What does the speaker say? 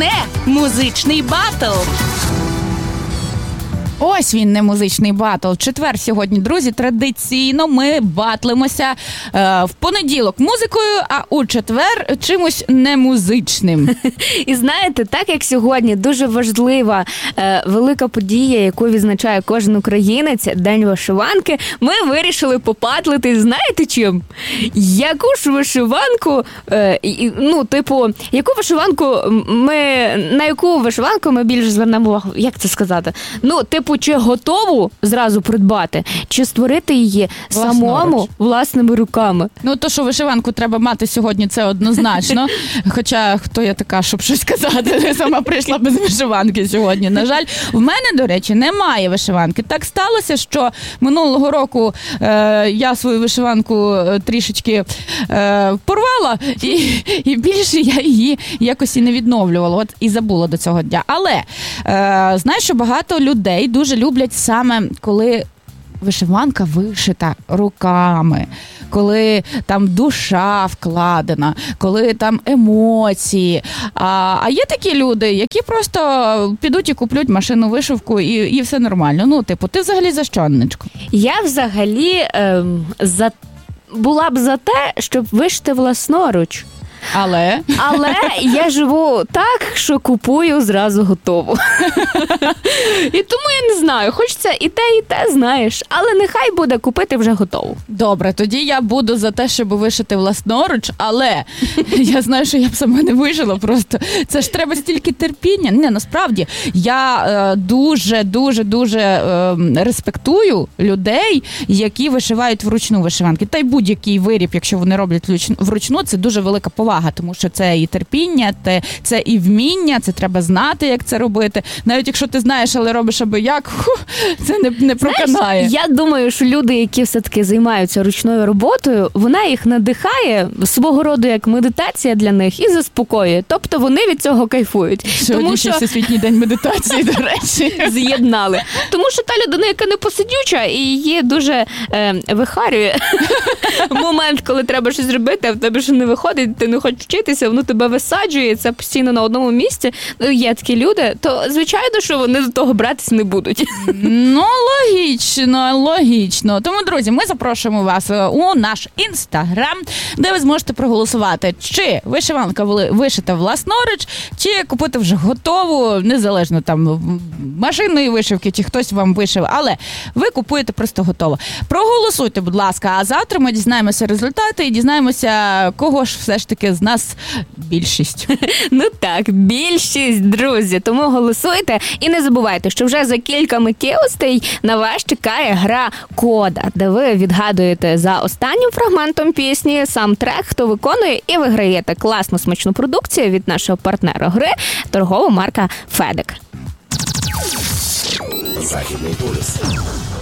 не музичний батл. Ось він, не музичний батл. Четвер сьогодні, друзі, традиційно ми батлимося в понеділок музикою, а у четвер чимось немузичним. І знаєте, так як сьогодні дуже важлива велика подія, яку відзначає кожен українець, День вишиванки, ми вирішили попатлити, знаєте чим? Яку ж вишиванку, на яку вишиванку ми більш звернемо увагу? Як це сказати? Чи готову зразу придбати, чи створити її самому власними руками. То, що вишиванку треба мати сьогодні, це однозначно. Хоча, хто я така, щоб щось сказати, я сама прийшла без вишиванки сьогодні. На жаль, в мене, до речі, немає вишиванки. Так сталося, що минулого року я свою вишиванку трішечки порвала, і більше я її якось і не відновлювала. От і забула до цього дня. Але, знаєш, що багато людей дуже люблять саме, коли вишиванка вишита руками, коли там душа вкладена, коли там емоції. А є такі люди, які просто підуть і куплють машинну вишивку і все нормально. Ти взагалі за що, Анночко? Я взагалі була б за те, щоб вишити власноруч. Але я живу так, що купую зразу готову. І тому я не знаю, хочеться і те, знаєш. Але нехай буде купити вже готову. Добре, тоді я буду за те, щоб вишити власноруч, але я знаю, що я б сама не вишила просто. Це ж треба стільки терпіння. Насправді, я дуже респектую людей, які вишивають вручну вишиванки. Та й будь-який виріб, якщо вони роблять вручну, це дуже велика повага. Тому що це і терпіння, це і вміння, це треба знати, як це робити. Навіть якщо ти знаєш, але робиш аби як, це не проканає. Я думаю, що люди, які все-таки займаються ручною роботою, вона їх надихає, свого роду як медитація для них, і заспокоює. Тобто вони від цього кайфують. Сьогодні ще Всесвітній день медитації, до речі. З'єднали. Тому що та людина, яка не посидюча, і її дуже вихарює момент, коли треба щось робити, а в тебе що не виходить, ти не хочеш вчитися, воно тебе висаджує, це постійно на одному місці. Є такі люди, то звичайно, що вони до того братися не будуть. Логічно. Тому, друзі, ми запрошуємо вас у наш Інстаграм, де ви зможете проголосувати, чи вишиванка вишита власноруч, чи купити вже готову, незалежно там машинної вишивки, чи хтось вам вишив, але ви купуєте просто готово. Проголосуйте, будь ласка, а завтра ми дізнаємося результати і дізнаємося, кого ж все ж таки з нас більшість. Більшість, друзі. Тому голосуйте і не забувайте, що вже за кілька миттєвостей на вас чекає гра «Кода», де ви відгадуєте за останнім фрагментом пісні сам трек, хто виконує, і виграєте класну смачну продукцію від нашого партнера гри, торгова марка «Федек». Західний полюс.